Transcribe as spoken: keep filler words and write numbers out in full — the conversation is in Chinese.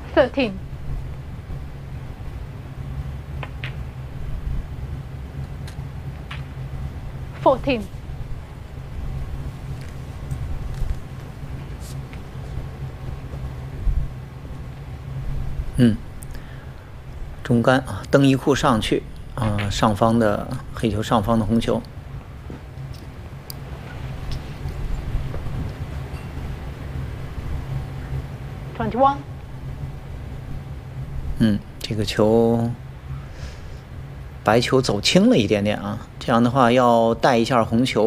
thirteen, fourteen, 嗯，中杆啊，蹬一库上去啊，上方的黑球，上方的红球。 twenty-one, 嗯，这个球，白球走轻了一点点啊，这样的话要带一下红球。